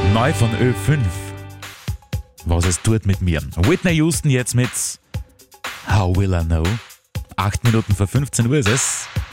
Neu von Ö5. Was es tut mit mir. Whitney Houston jetzt mit How Will I Know? 8 Minuten vor 15 Uhr ist es.